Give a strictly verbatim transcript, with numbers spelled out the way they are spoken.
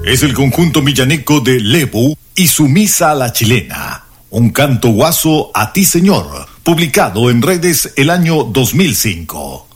Es el conjunto millaneco de Lebu y su misa a la chilena. Un canto guaso a ti, señor, publicado en redes el año dos mil cinco.